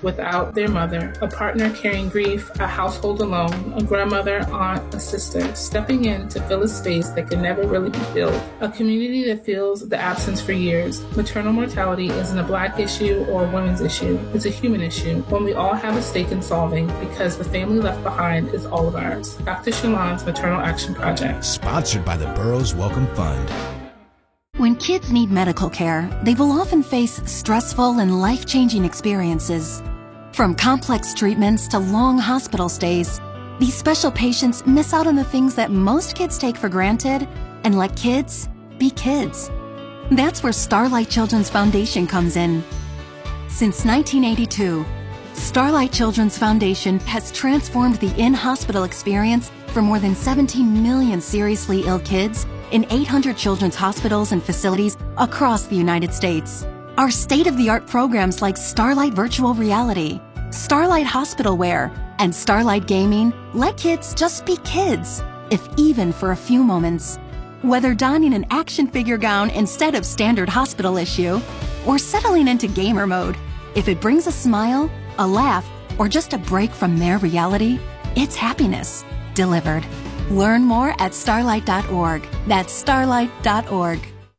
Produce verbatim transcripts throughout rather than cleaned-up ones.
without their mother, a partner carrying grief, a household alone, a grandmother, aunt, a sister, stepping in to fill a space that can never really be filled, a community that feels the absence for years. Maternal mortality isn't a Black issue or a women's issue. It's a human issue, one we all have a stake in solving because the family left behind is all of ours. Doctor Shalon's Maternal Action Project. Sponsored by the Burroughs Welcome Fund. When kids need medical care, they will often face stressful and life-changing experiences. From complex treatments to long hospital stays, these special patients miss out on the things that most kids take for granted and let kids be kids. That's where Starlight Children's Foundation comes in. Since nineteen eighty-two, Starlight Children's Foundation has transformed the in-hospital experience for more than seventeen million seriously ill kids in eight hundred children's hospitals and facilities across the United States. Our state-of-the-art programs like Starlight Virtual Reality, Starlight Hospital Wear, and Starlight Gaming let kids just be kids, if even for a few moments. Whether donning an action figure gown instead of standard hospital issue, or settling into gamer mode, if it brings a smile, a laugh, or just a break from their reality, it's happiness delivered. Learn more at starlight dot org. That's starlight dot org.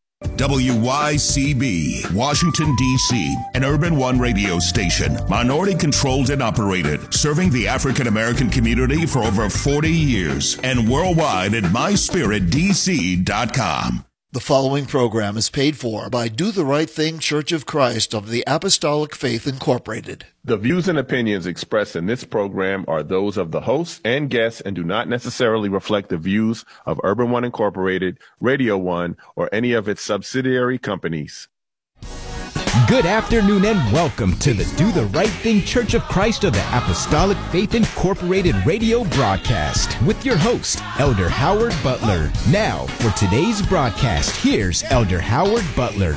W Y C B, Washington, D C, an Urban One radio station, minority-controlled and operated, serving the African-American community for over forty years, and worldwide at my spirit d c dot com. The following program is paid for by Do the Right Thing Church of Christ of the Apostolic Faith Incorporated. The views and opinions expressed in this program are those of the hosts and guests and do not necessarily reflect the views of Urban One Incorporated, Radio One, or any of its subsidiary companies. Good afternoon and welcome to the Do the Right Thing Church of Christ of the Apostolic Faith Incorporated radio broadcast with your host, Elder Howard Butler. Now, for today's broadcast, here's Elder Howard Butler.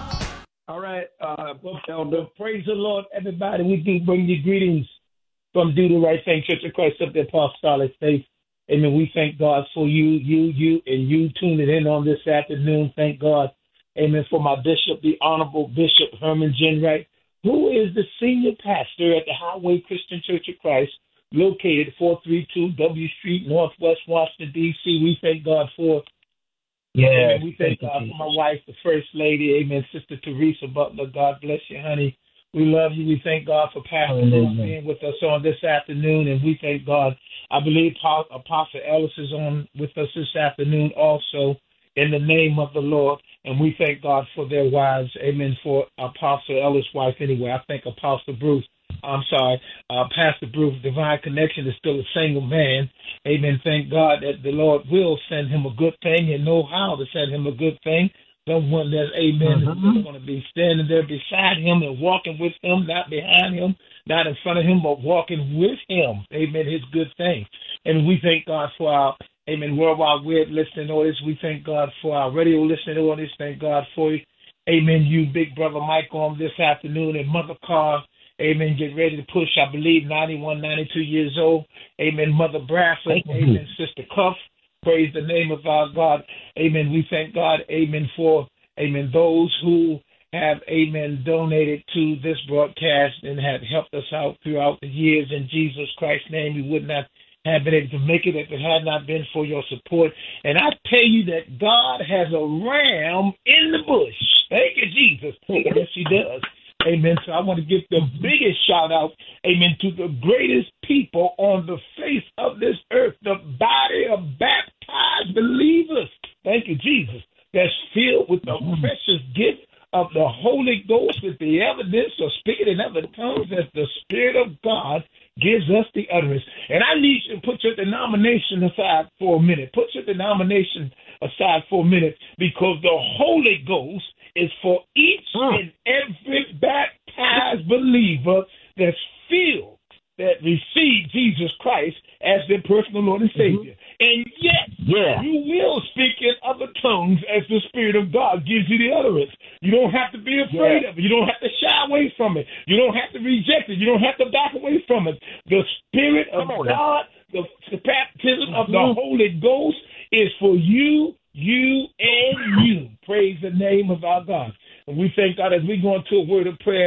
All right, uh, Elder, praise the Lord, everybody. We do bring you greetings from Do the Right Thing Church of Christ of the Apostolic Faith. Amen. We thank God for you, you, you, and you tuning in on this afternoon. Thank God. Amen. For my bishop, the Honorable Bishop Herman Jenright, who is the senior pastor at the Highway Christian Church of Christ, located four thirty-two W Street, Northwest Washington, D C. We thank God for. Yeah. Amen. We thank God for my wife, the First Lady. Amen. Sister Teresa Butler. God bless you, honey. We love you. We thank God for Pastor Bruce being with us on this afternoon, and we thank God. I believe Apostle Ellis is on with us this afternoon also. In the name of the Lord, and we thank God for their wives. Amen. For Apostle Ellis' wife, anyway. I think Apostle Bruce, I'm sorry, uh, Pastor Bruce, Divine Connection is still a single man. Amen. Thank God that the Lord will send him a good thing and know how to send him a good thing. Someone that's, amen, mm-hmm. is going to be standing there beside him and walking with him, not behind him, not in front of him, but walking with him. Amen. His good thing. And we thank God for our Amen. Worldwide Web listening audience, we thank God for our radio listening audience. Thank God for you. Amen. You, Big Brother Mike, on this afternoon, and Mother Carr. Amen. Get ready to push, I believe, ninety-one, ninety-two years old. Amen. Mother Bradford. Amen. Sister Cuff. Praise the name of our God. Amen. We thank God. Amen. For, amen, those who have, amen, donated to this broadcast and have helped us out throughout the years. In Jesus Christ's name, we would not have been able to make it if it had not been for your support. And I tell you that God has a ram in the bush. Thank you, Jesus. Yes, he does. Amen. So I want to give the biggest shout out, amen, to the greatest people on the face of this earth, the body of baptized believers. Thank you, Jesus. That's filled with the precious gift of the Holy Ghost with the evidence of speaking in other tongues as the Spirit of God gives us the utterance. And I need you to put your denomination aside for a minute. Put your denomination aside for a minute, because the Holy Ghost is for each and every baptized believer that's filled, that received Jesus Christ as their personal Lord and Savior. Mm-hmm. And yet, yeah. you will speak in other tongues as the Spirit of God gives you the utterance. You don't have to be afraid yeah. of it. You don't have to shy away from it. You don't have to reject it. You don't have to back away from it. The Spirit of God, the, the baptism mm-hmm. of the Holy Ghost is for you, you, and you. Praise the name of our God. And we thank God as we go into a word of prayer.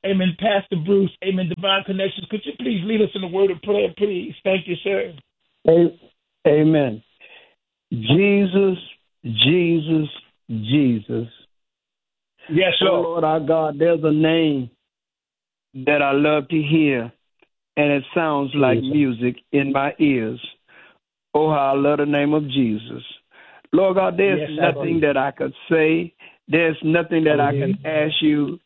Amen. Pastor Bruce, amen. Divine Connections. Could you please lead us in the word of prayer, please? Thank you, sir. Amen. Jesus, Jesus, Jesus. Yes, Lord. Oh, Lord our God, there's a name that I love to hear, and it sounds like music in my ears. Oh, how I love the name of Jesus. Lord God, there's yes, nothing that I could say. There's nothing that I can ask you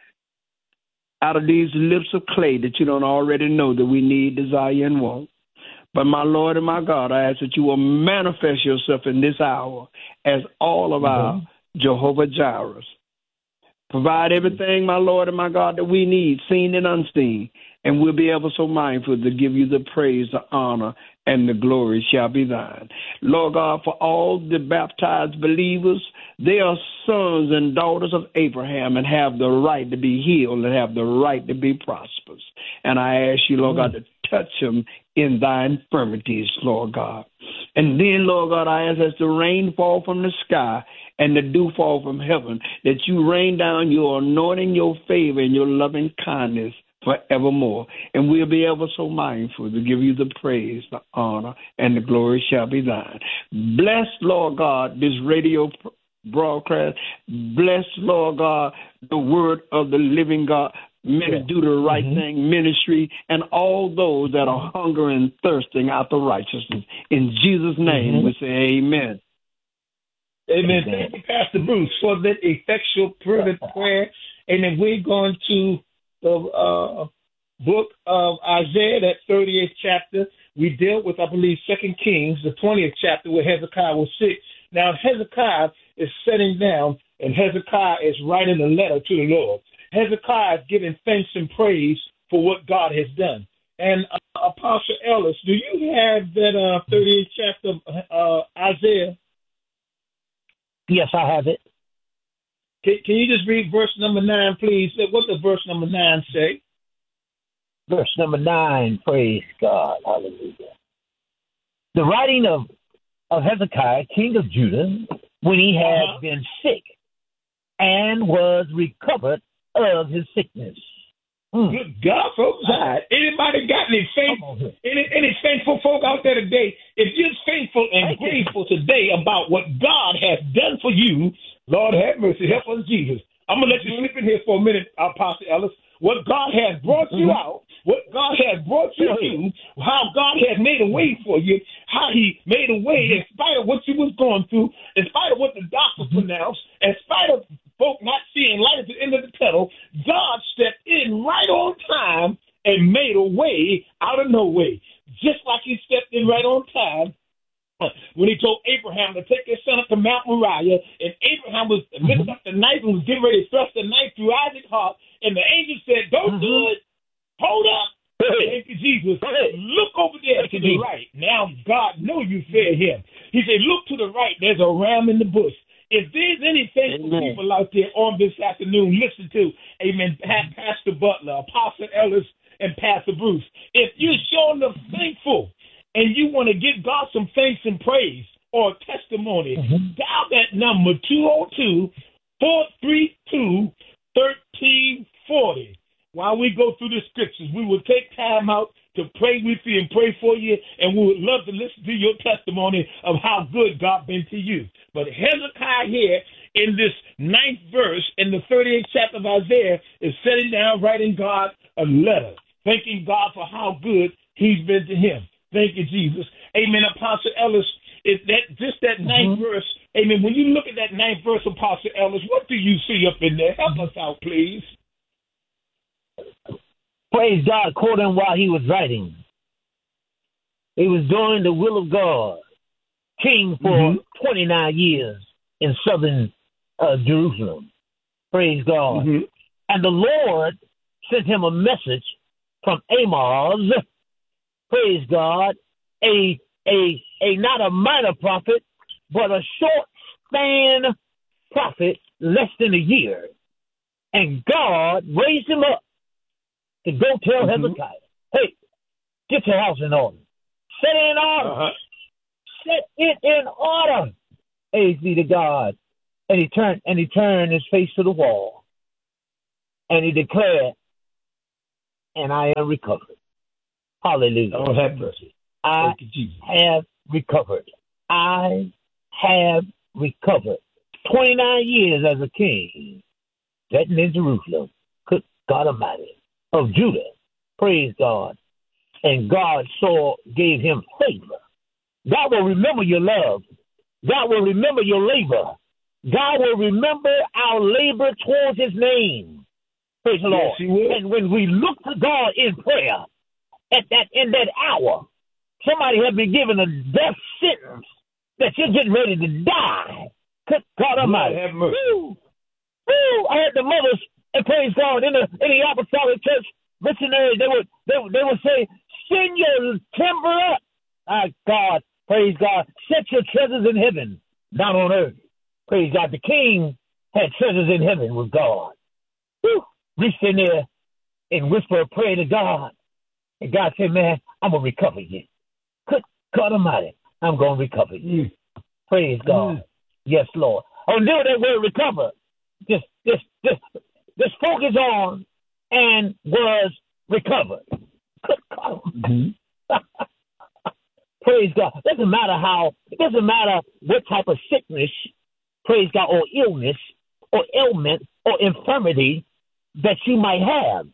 out of these lips of clay that you don't already know that we need, desire, and want. But my Lord and my God, I ask that you will manifest yourself in this hour as all of mm-hmm. our Jehovah Jireh. Provide everything, my Lord and my God, that we need, seen and unseen, and we'll be ever so mindful to give you the praise, the honor, and the glory shall be thine. Lord God, for all the baptized believers, they are sons and daughters of Abraham and have the right to be healed and have the right to be prosperous. And I ask you, Lord God, to touch them in thy infirmities, Lord God. And then, Lord God, I ask as the rain fall from the sky and the dew fall from heaven, that you rain down your anointing, your favor, and your loving kindness forevermore. And we'll be ever so mindful to give you the praise, the honor, and the glory shall be thine. Bless, Lord God, this radio broadcast. Bless, Lord God, the word of the living God. Men do the right mm-hmm. thing ministry, and all those that are hungering and thirsting after righteousness. In Jesus' name, mm-hmm. we say amen. Amen. Thank you, Pastor Bruce, for that effectual, fervent prayer. And then we're going to the uh, book of Isaiah, that thirtieth chapter. We dealt with, I believe, Second Kings, the twentieth chapter, where Hezekiah was sick. Now, Hezekiah is sitting down, and Hezekiah is writing a letter to the Lord. Hezekiah is giving thanks and praise for what God has done. And uh, Apostle Ellis, do you have that uh, thirtieth chapter of uh, Isaiah? Yes, I have it. Can, can you just read verse number nine, please? What does verse number nine say? Verse number nine, praise God, hallelujah. The writing of, of Hezekiah, king of Judah, when he had uh-huh. been sick and was recovered of his sickness. Mm. Good God, folks. Anybody got any faithful, any, any faithful folk out there today? If you're faithful and grateful today about what God has done for you, Lord have mercy, help us, Jesus. I'm going to let you slip in here for a minute, Apostle Ellis. What God has brought you out, what God has brought you to, how God has made a way for you, how he made a way in spite of what you was going through, in spite of what the doctor pronounced, in spite of folk not seeing light at the end of the tunnel, God stepped in right on time and made a way out of no way. Just like he stepped in right on time when he told Abraham to take his son up to Mount Moriah, and Abraham was lifting up the knife and was getting ready to thrust the knife through Isaac's heart, and the angel said, don't do it. Hold up. Thank you, Jesus. Look over there to the right. Now God knows you fear him. He said, look to the right. There's a ram in the bush. If there's any faithful amen. people out there on this afternoon, listen to, amen, Pastor Butler, Apostle Ellis, and Pastor Bruce. If you're showing them thankful and you want to give God some thanks and praise or testimony, mm-hmm. dial that number two oh two, four three two, one three four oh. While we go through the scriptures, we will take time out to pray with you and pray for you, and we would love to listen to your testimony of how good God been to you. But Hezekiah here in this ninth verse in the thirty-eighth chapter of Isaiah is sitting down writing God a letter, thanking God for how good he's been to him. Thank you, Jesus. Amen. Apostle Ellis, is that just that mm-hmm. ninth verse? Amen. When you look at that ninth verse, Apostle Ellis, what do you see up in there? Help us out, please. Praise God, quoting while he was writing. He was doing the will of God. King for mm-hmm. twenty-nine years in southern uh, Jerusalem. Praise God. Mm-hmm. And the Lord sent him a message from Amos. Praise God. A, a, a not a minor prophet, but a short span prophet, less than a year. And God raised him up to go tell mm-hmm. Hezekiah, hey, get your house in order. Set it in order. Uh-huh. Set it in order. Praise be to God. And he turned and he turned his face to the wall. And he declared, and I am recovered. Hallelujah. Lord have mercy. I Thank you, Jesus. have recovered. I have recovered. twenty-nine years as a king, sitting in Jerusalem. Good God Almighty. Of Judah. Praise God. And God saw, gave him favor. God will remember your love. God will remember your labor. God will remember our labor towards his name. Praise the Lord. Yes, he will. And when we look to God in prayer, at that in that hour, somebody has been given a death sentence that you're getting ready to die. Good God Almighty. Have mercy. Woo. Woo. I heard the mothers, and praise God, in the in the apostolic church missionaries, they would they, would- they would say, send your timber up. Ah, God, praise God. Set your treasures in heaven, not on earth. Praise God. The king had treasures in heaven with God. Woo. Reached in there and whisper a prayer to God. And God said, man, I'm going to recover you. Good God Almighty, I'm going to recover you. Mm. Praise God. Mm. Yes, Lord. Oh, know that word recover. Just, just, just, just focus on and was recovered. Good God. Mm-hmm. Praise God. It doesn't matter how, it doesn't matter what type of sickness, praise God, or illness, or ailment, or infirmity that you might have.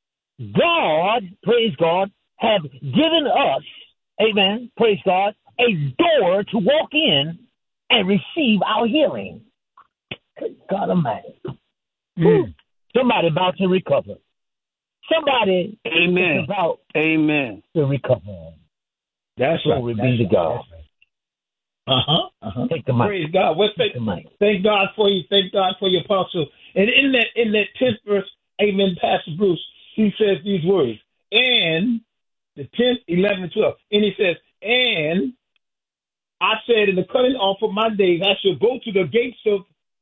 God, praise God, have given us, amen, praise God, a door to walk in and receive our healing. Good God Almighty. Mm. Somebody about to recover. Somebody Amen. is about Amen. to recover. That's right. Glory be to God. Uh-huh. Uh-huh. Take the mic. Praise God. Well, thank, Take the mic. thank God for you. Thank God for your apostle. And in that in that tenth verse, amen, Pastor Bruce, he says these words. And the tenth, eleven, and twelve. And he says, and I said, in the cutting off of my days, I shall go to the gates of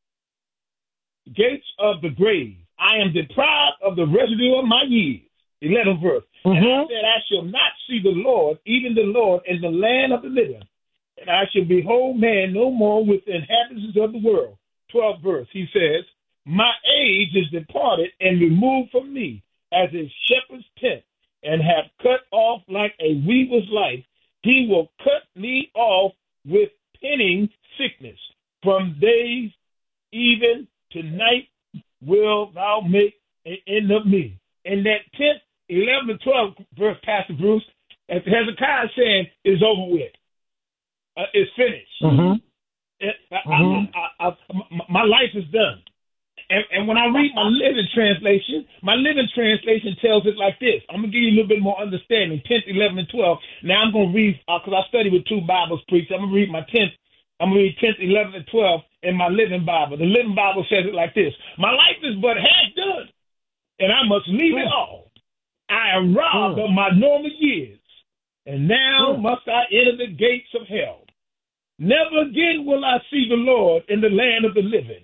gates of the grave. I am deprived of the residue of my years. eleventh verse. Mm-hmm. And I said, I shall not see the Lord, even the Lord, in the land of the living. And I shall behold man no more with the inhabitants of the world. twelfth verse. He says, my age is departed and removed from me as a shepherd's tent, and have cut off like a weaver's life. He will cut me off with pinning sickness. From days even to night will thou make an end of me. And that tenth, eleventh, twelfth verse, Pastor Bruce, as Hezekiah saying, is over with. Uh, it's finished. Mm-hmm. It, I, mm-hmm. I, I, I, my life is done. And, and when I read my Living Translation, my Living Translation tells it like this. I'm going to give you a little bit more understanding, tenth, eleventh, and twelfth. Now I'm going to read, because uh, I study with two Bibles preached. I'm going to read my tenth, I'm going to read tenth, eleventh, and twelfth in my Living Bible. The Living Bible says it like this. My life is but half done, and I must leave it all. I am robbed of my normal years, and now must I enter the gates of hell. Never again will I see the Lord in the land of the living.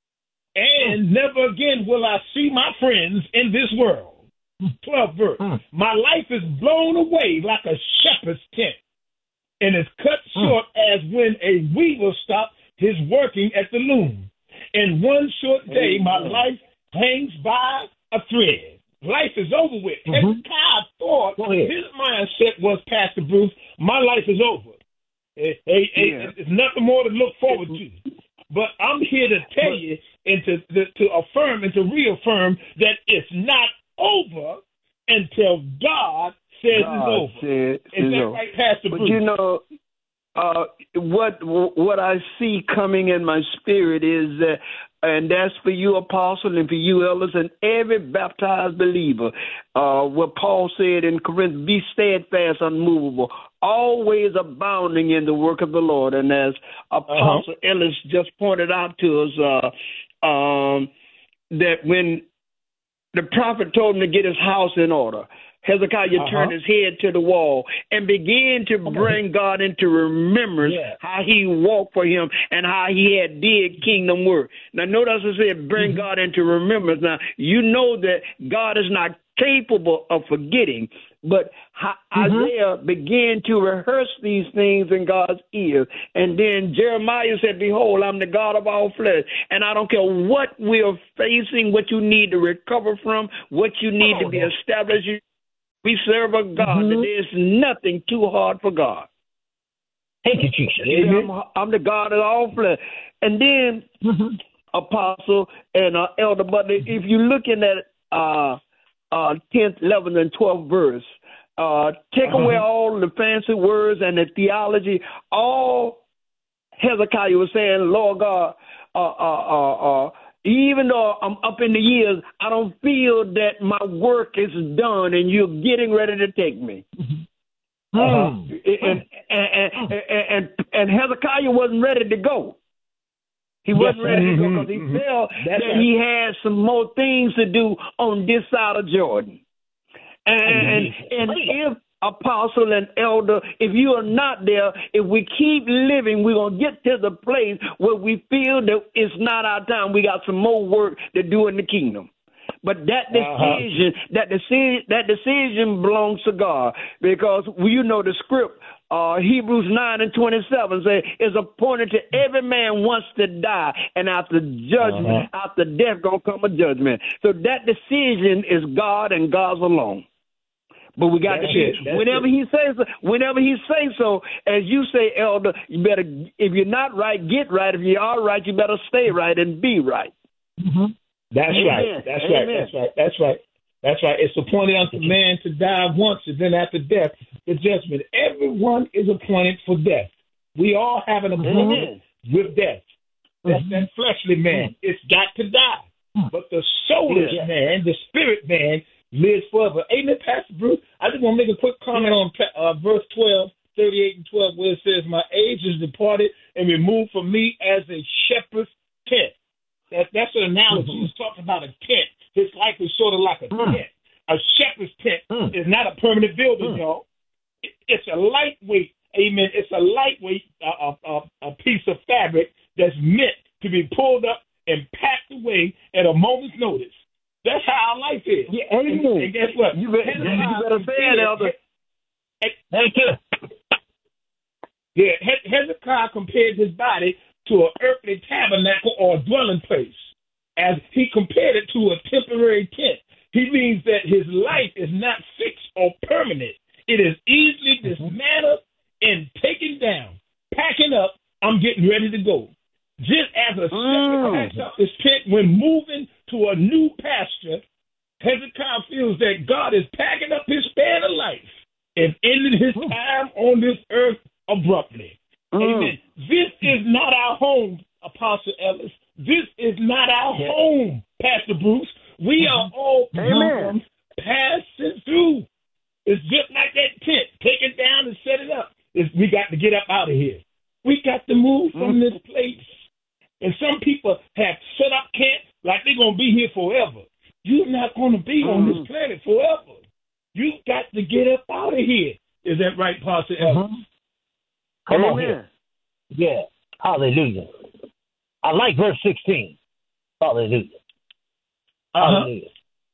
And never again will I see my friends in this world. twelfth verse. My life is blown away like a shepherd's tent, and is cut short as when a weaver stops his working at the loom. In one short day, my life hangs by a thread. Life is over with. Mm-hmm. Hezekiah thought his mindset was, Pastor Bruce, my life is over. It, it, yeah. it, it's nothing more to look forward to. But I'm here to tell you and to, to, to affirm and to reaffirm that it's not over until God says God it's over. Said, Is that over. Right, Pastor but Bruce? You know, uh, what what I see coming in my spirit is that, and that's for you, apostle, and for you, elders, and every baptized believer. Uh, what Paul said in Corinthians, be steadfast, unmovable, always abounding in the work of the Lord. And as Apostle uh-huh. Ellis just pointed out to us, uh, um, that when the prophet told him to get his house in order, Hezekiah uh-huh. turned his head to the wall and began to bring God into remembrance yeah. how he walked for him and how he had did kingdom work. Now, notice I said bring mm-hmm. God into remembrance. Now, you know that God is not capable of forgetting. But mm-hmm. Isaiah began to rehearse these things in God's ear. And then Jeremiah said, behold, I'm the God of all flesh. And I don't care what we're facing, what you need to recover from, what you need oh, to be no. established. We serve a God mm-hmm. that there's nothing too hard for God. Thank you, Jesus. I'm, I'm the God of all flesh. And then, mm-hmm. Apostle and uh, Elder Butler, if you're looking at uh, uh, tenth, eleventh, and twelfth verse, uh, take uh-huh. away all the fancy words and the theology. All Hezekiah was saying, Lord God, uh, uh, uh, uh, even though I'm up in the years, I don't feel that my work is done and you're getting ready to take me. Uh-huh. And, and, and, and, and Hezekiah wasn't ready to go. He wasn't yes, ready to go because he mm-hmm. felt That's that right. he had some more things to do on this side of Jordan. And, and if Apostle and Elder, if you are not there, if we keep living, we're going to get to the place where we feel that it's not our time. We got some more work to do in the kingdom. But that decision, uh-huh. that decision, that decision belongs to God, because you know the script. Uh, Hebrews nine and twenty-seven say, "Is appointed to every man once to die, and after judgment, uh-huh. after death, gonna come a judgment." So that decision is God and God's alone. But we got That's to it. whenever it. He says, whenever He says so, as you say, Elder, you better. If you're not right, get right. If you are right, you better stay right and be right. Mm-hmm. That's Amen. right. That's Amen. right. That's right. That's right. That's right. It's appointed unto man to die once, and then after death, the judgment. Everyone is appointed for death. We all have an appointment mm-hmm. with death. That's mm-hmm. that fleshly man. It's got to die. But the soulless yeah. man, the spirit man, lives forever. Amen, Pastor Bruce? I just want to make a quick comment on uh, verse twelve, thirty-eight and twelve, where it says, "My age is departed and removed from me as a shepherd's tent." That, that's an analogy. Mm-hmm. He's talking about a tent. His life is sort of like a mm. tent. A shepherd's tent mm. is not a permanent building, mm. y'all. It, it's a lightweight, amen, it's a lightweight uh, uh, uh, a piece of fabric that's meant to be pulled up and packed away at a moment's notice. That's how our life is. Yeah, amen. And, and guess what? You better, you better say it, Elder. Thank you. Yeah, Hezekiah compared his body to an earthly tabernacle or a dwelling place, as he compared it to a temporary tent. He means that his life is not fixed or permanent. It is easily dismantled and taken down. Packing up, I'm getting ready to go. Just as a shepherd mm. packs up his tent when moving to a new pasture, Hezekiah feels that God is packing up his span of life and ending his mm. time on this earth abruptly. Mm. Amen. This is not our home, Apostle Ellis. This is not our yeah. home, Pastor Bruce. We are all Amen. passing through. It's just like that tent. Take it down and set it up. It's, we got to get up out of here. We got to move from mm. this place. And some people have set up camp like they're going to be here forever. You're not going to be mm. on this planet forever. You got to get up out of here. Is that right, Pastor Ellis? Mm-hmm. Come on here. Yeah. Hallelujah. I like verse sixteen. Hallelujah. Uh-huh. Hallelujah.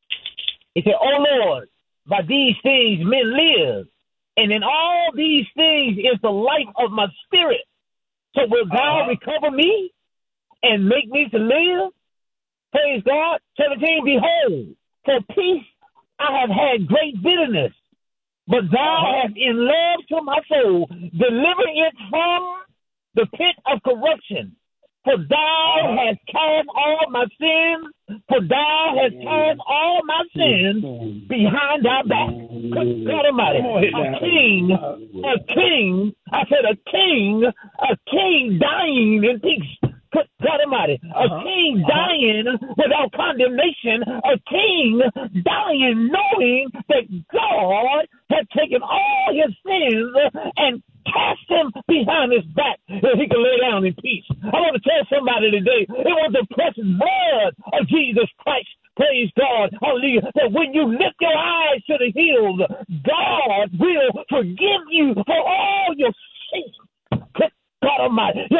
He said, "Oh Lord, by these things men live, and in all these things is the life of my spirit. So will thou uh-huh. recover me and make me to live?" Praise God. seventeen, "Behold, for peace I have had great bitterness, but thou uh-huh. hast in love to my soul delivered it from the pit of corruption. For thou uh-huh. hast cast all my sins, for thou hast cast all my sins behind thy back." Good God Almighty. A king, a king, I said a king, a king dying in peace. Good God Almighty. A uh-huh. king dying uh-huh. without condemnation. A king dying knowing that God had taken all his sins and cast him behind his back so he could lay down in peace. I want to tell somebody today, it was the precious blood of Jesus Christ, praise God, hallelujah, that when you lift your eyes to the hills, God will forgive you for all your sins. God Almighty. You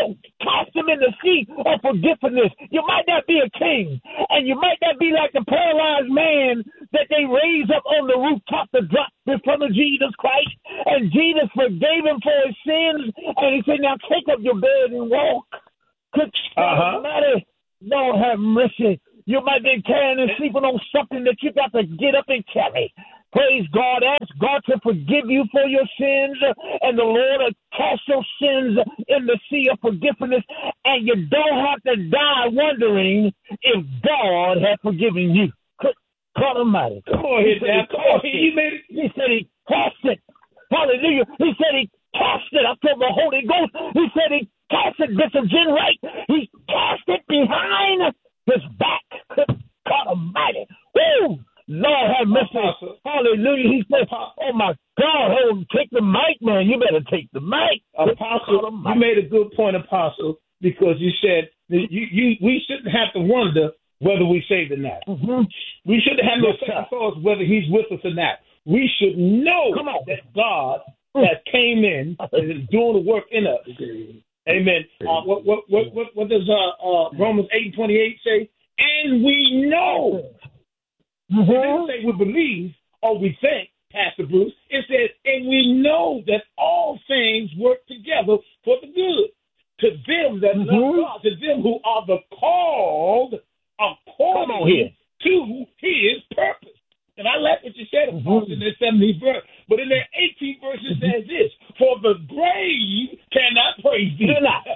cast them in the sea of forgiveness. You might not be a king, and you might not be like the paralyzed man that they raised up on the rooftop to drop in front of Jesus Christ. And Jesus forgave him for his sins, and he said, now take up your bed and walk. Good uh-huh. matter. Lord have mercy. You might be carrying and sleeping on something that you got to get up and carry. Praise God. Ask God to forgive you for your sins, and the Lord will cast your sins in the sea of forgiveness, and you don't have to die wondering if God has forgiven you. God Almighty. Come on here, Dad. Come on here. He made it. He said he cast it. Hallelujah. He said he cast it. I feel the Holy Ghost. He said he cast it, Bishop Jen Wright. He cast it behind his back. God Almighty. Woo! Lord have mercy. Apostle. Hallelujah. He said, oh my God, oh, take the mic, man. You better take the mic. Apostle, you made a good point, Apostle, because you said that you, you we shouldn't have to wonder whether we saved or not. Mm-hmm. We shouldn't have no second thoughts whether he's with us or not. We should know that God that came in and is doing the work in us. Amen. Uh, what, what, what, what, what does uh, uh, Romans eight twenty-eight say? And we know. Mm-hmm. It didn't say we believe or we think, Pastor Bruce. It says, and we know that all things work together for the good to them that mm-hmm. love God, to them who are the called according to his purpose. And I like what you said, of course, in the seventeenth verse. But in the eighteenth verse, it says this, for the grave cannot praise thee.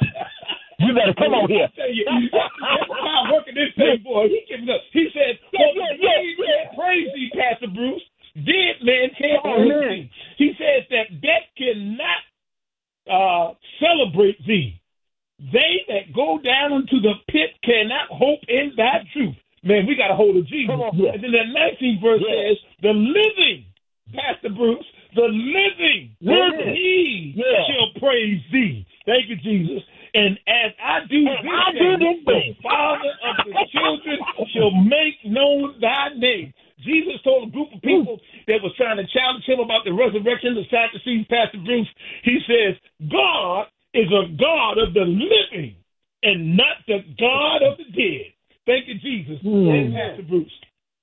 You better come on here. I tell you, I'm working this thing, boy. He giving up. He says, for the grave can't praise thee, Pastor Bruce. Dead men can't praise thee. He says that death cannot uh, celebrate thee. They that go down into the pit cannot hope in thy truth. Man, we got a hold of Jesus. Yeah. And then the nineteenth verse yeah. says, the living, Pastor Bruce, the living, living. he yeah. shall praise thee. Thank you, Jesus. And as I do and this, I thing, do this the thing. Father of the children shall make known thy name. Jesus told a group of people that was trying to challenge him about the resurrection, the Sadducees, Pastor Bruce. He says, God is a God of the living and not the God of the dead. Thank you, Jesus. Mm. And Pastor Bruce.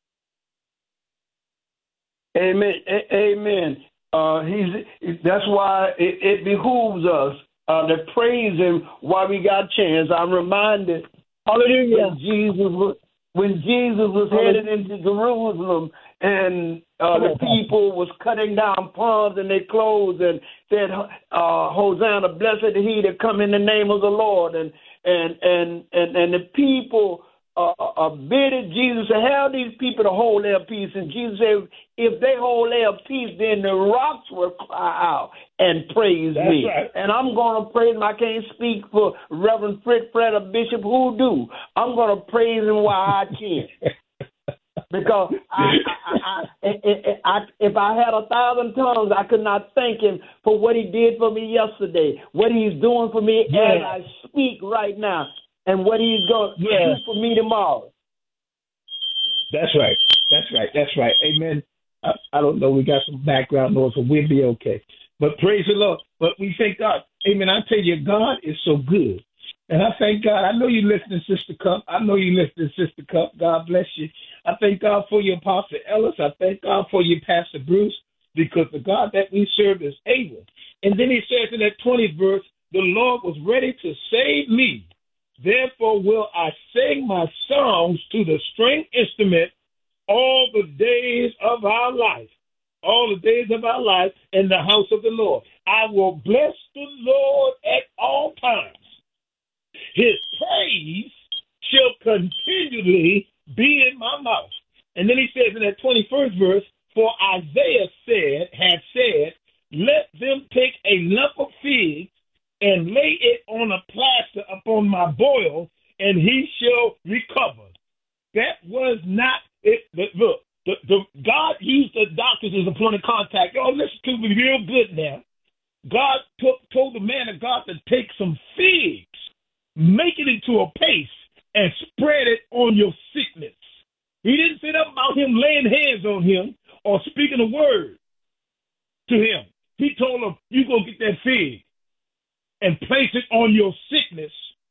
Amen. A- amen. Uh, he's. That's why it, it behooves us uh, to praise him while we got a chance. I'm reminded, hallelujah, when Jesus was, when Jesus was headed into Jerusalem and uh, the people was cutting down palms in their clothes and said, uh, Hosanna, blessed he that come in the name of the Lord. And, and, and, and, and the people Uh, uh, bidded Jesus to have these people to hold their peace. And Jesus said, if they hold their peace, then the rocks will cry out and praise That's me. Right. And I'm going to praise him. I can't speak for Reverend Fred, Fred, or Bishop who do. I'm going to praise him while I can. Because I, I, I, I, I, if I had a thousand tongues, I could not thank him for what he did for me yesterday, what he's doing for me yeah. as I speak right now. And what he's going to yeah. do for me tomorrow. That's right. That's right. That's right. Amen. I, I don't know. We got some background noise, so we'll be okay. But praise the Lord. But we thank God. Amen. I tell you, God is so good. And I thank God. I know you're listening, Sister Cup. I know you're listening, Sister Cup. God bless you. I thank God for you, Apostle Ellis. I thank God for you, Pastor Bruce, because the God that we serve is able. And then he says in that twentieth verse, the Lord was ready to save me. Therefore will I sing my songs to the string instrument all the days of our life, all the days of our life in the house of the Lord. I will bless the Lord at all times. His praise shall continually be in my mouth. And then he says in that twenty-first verse, for Isaiah said, had said, let them take a lump of figs and lay it on a plaster upon my boil, and he shall recover. That was not it. Look, the, the, God used the doctors as a point of contact. Oh, listen to me real good now. God took, told the man of God to take some figs, make it into a paste, and spread it on your sickness. He didn't say nothing about him laying hands on him or speaking a word to him. He told him, you go get that fig and place it on your sickness,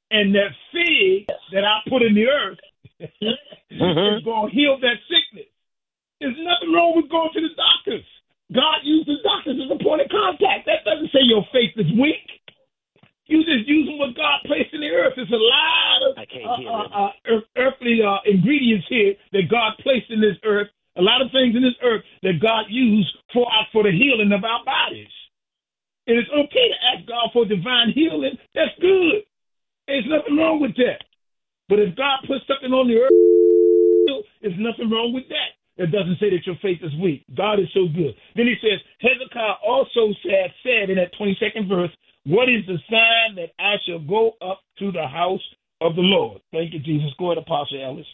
And that fig that I put in the earth Mm-hmm. is going to heal that sickness. There's nothing wrong with going to the doctors. God uses doctors as a point of contact. That doesn't say your faith is weak. You just using what God placed in the earth. There's a lot of uh, uh, uh, earth, earthly uh, ingredients here that God placed in this earth. A lot of things in this earth that God used for our, for the healing of our bodies. And it's okay to ask God for divine healing. That's good. There's nothing wrong with that. But if God puts something on the earth, there's nothing wrong with that. It doesn't say that your faith is weak. God is so good. Then he says, Hezekiah also said, said in that twenty-second verse, what is the sign that I shall go up to the house of the Lord? Thank you, Jesus. Go ahead, Apostle Ellis.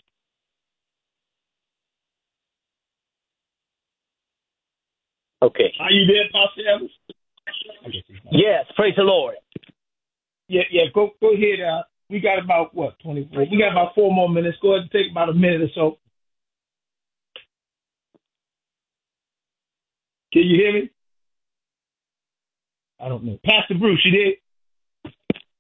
Okay. Are you there, Apostle Ellis? Yes, praise the Lord. Yeah, yeah, go go ahead. Uh, we got about, what, twenty-four? We got about four more minutes. Go ahead and take about a minute or so. Can you hear me? I don't know. Pastor Bruce, you there?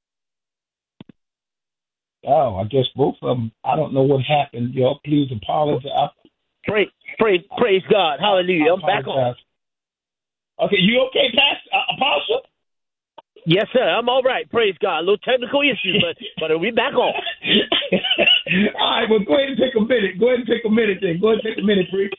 Oh, I guess both of them. I don't know what happened. Y'all, please apologize. Praise, praise, praise God. Hallelujah. I'm back on. Okay, you okay, Pastor uh, Apostle? Yes, sir. I'm all right. Praise God. A little technical issues, but but are we back on? All right, well, go ahead and take a minute. Go ahead and take a minute then. Go ahead and take a minute, please.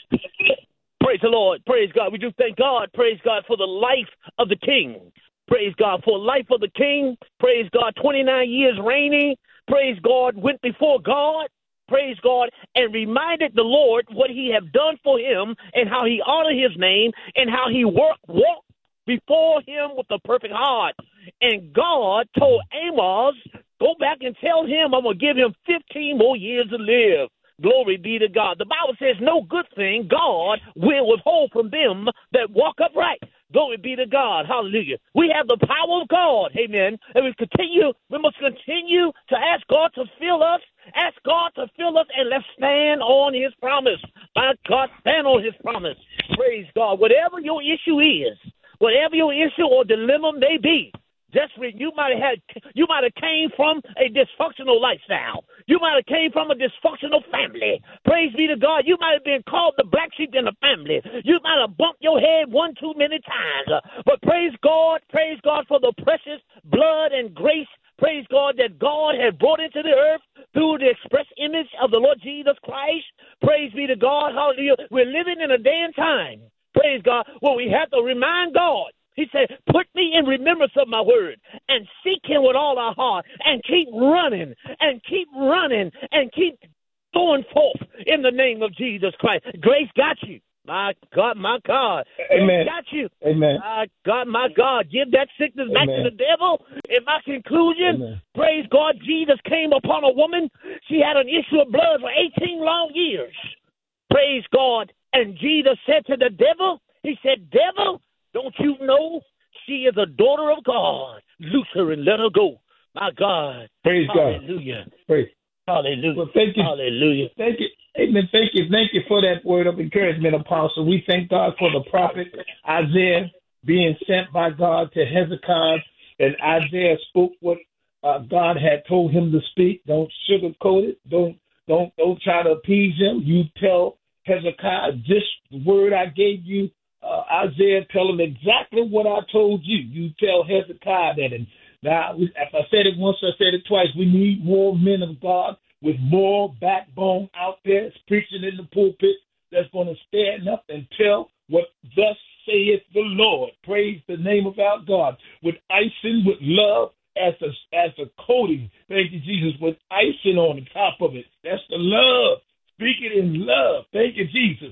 Praise the Lord. Praise God. We do thank God. Praise God for the life of the King. Praise God for life of the King. Praise God. twenty-nine years reigning. Praise God. Went before God. Praise God. And reminded the Lord what he have done for him and how he honored his name and how he worked, walked before him with a perfect heart. And God told Amos, go back and tell him I'm going to give him fifteen more years to live. Glory be to God. The Bible says no good thing God will withhold from them that walk upright. Glory be to God. Hallelujah. We have the power of God. Amen. And we continue, we must continue to ask God to fill us, ask God to fill us, and let's stand on his promise. My God, stand on his promise. Praise God. Whatever your issue is, whatever your issue or dilemma may be, just when you might have had, you might have came from a dysfunctional lifestyle. You might have came from a dysfunctional family. Praise be to God. You might have been called the black sheep in the family. You might have bumped your head one too many times. But praise God, praise God for the precious blood and grace. Praise God that God has brought into the earth through the express image of the Lord Jesus Christ. Praise be to God. Hallelujah. We're living in a day and time. Praise God. Well, we have to remind God. He said, put me in remembrance of my word and seek him with all our heart and keep running and keep running and keep going forth in the name of Jesus Christ. Grace got you. My God, my God. Amen. Grace got you. Amen. My God, my God. Give that sickness Amen. back to the devil. In my conclusion, Amen. praise God, Jesus came upon a woman. She had an issue of blood for eighteen long years. Praise God. And Jesus said to the devil, he said, devil, don't you know she is a daughter of God? Loose her and let her go. My God. Praise Hallelujah. God. Praise. Hallelujah. Well, thank you. Hallelujah. Thank you. Amen. Thank you. Thank you for that word of encouragement, Apostle. We thank God for the prophet Isaiah being sent by God to Hezekiah. And Isaiah spoke what uh, God had told him to speak. Don't sugarcoat it. Don't don't don't try to appease him. You tell Hezekiah, this word I gave you, uh, Isaiah, tell him exactly what I told you. You tell Hezekiah that. And now, if I said it once, I said it twice. We need more men of God with more backbone out there preaching in the pulpit that's going to stand up and tell what thus saith the Lord. Praise the name of our God. With icing, with love as a, as a coating. Thank you, Jesus, with icing on the top of it. That's the love. Speak it in love. Thank you, Jesus.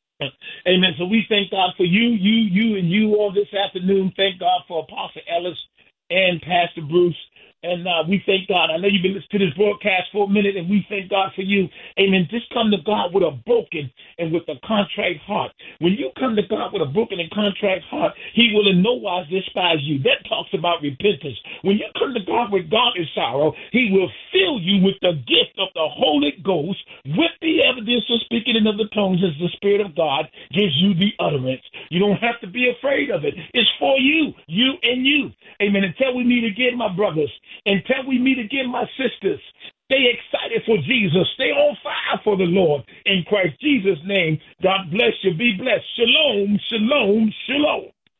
Amen. So we thank God for you, you, you, and you all this afternoon. Thank God for Apostle Ellis and Pastor Bruce. And uh, we thank God. I know you've been listening to this broadcast for a minute, and we thank God for you. Amen. Just come to God with a broken and with a contrite heart. When you come to God with a broken and contrite heart, he will in no wise despise you. That talks about repentance. When you come to God with godly sorrow, he will fill you with the gift of the Holy Ghost with the evidence of speaking in other tongues as the Spirit of God gives you the utterance. You don't have to be afraid of it. It's for you, you and you. Amen. Until we meet again, my brothers. Until we meet again, my sisters. Stay excited for Jesus. Stay on fire for the Lord. In Christ Jesus' name, God bless you. Be blessed. Shalom, shalom, shalom.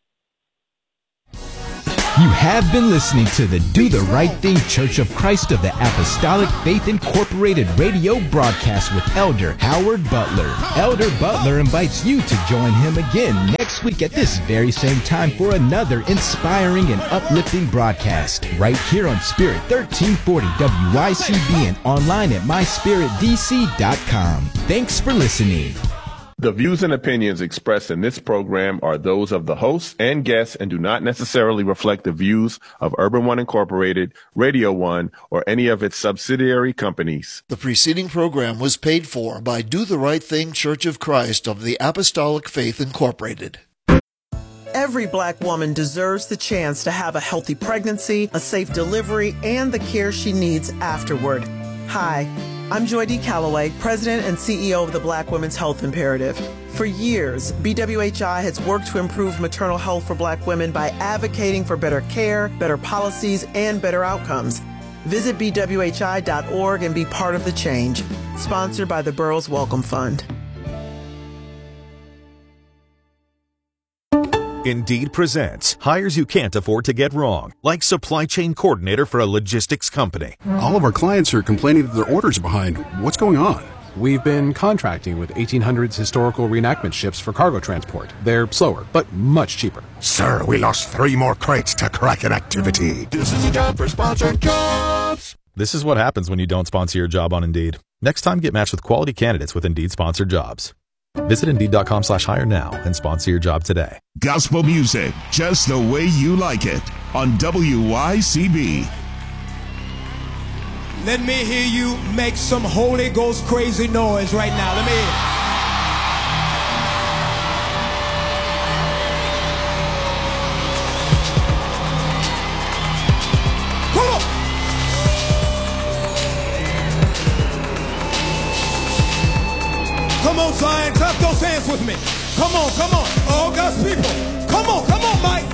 You have been listening to the Do the Right Thing Church of Christ of the Apostolic Faith Incorporated radio broadcast with Elder Howard Butler. Elder Butler invites you to join him again next week at this very same time for another inspiring and uplifting broadcast right here on Spirit thirteen forty W Y C B and online at my spirit d c dot com. Thanks for listening. The views and opinions expressed in this program are those of the hosts and guests and do not necessarily reflect the views of Urban One Incorporated, Radio One, or any of its subsidiary companies. The preceding program was paid for by Do the Right Thing Church of Christ of the Apostolic Faith Incorporated. Every Black woman deserves the chance to have a healthy pregnancy, a safe delivery, and the care she needs afterward. Hi. I'm Joy D. Calloway, President and C E O of the Black Women's Health Imperative. For years, B W H I has worked to improve maternal health for Black women by advocating for better care, better policies, and better outcomes. Visit b w h i dot org and be part of the change. Sponsored by the Burroughs Welcome Fund. Indeed presents hires you can't afford to get wrong, like supply chain coordinator for a logistics company. All of our clients are complaining that their orders are behind. What's going on? We've been contracting with eighteen hundreds historical reenactment ships for cargo transport. They're slower, but much cheaper. Sir, we lost three more crates to Kraken activity. This is a job for sponsored jobs. This is what happens when you don't sponsor your job on Indeed. Next time, get matched with quality candidates with Indeed sponsored jobs. Visit Indeed.com slash hire now and sponsor your job today. Gospel music, just the way you like it, on W Y C B. Let me hear you make some Holy Ghost crazy noise right now. Let me hear it. Come on, Zion, clap those hands with me. Come on, come on.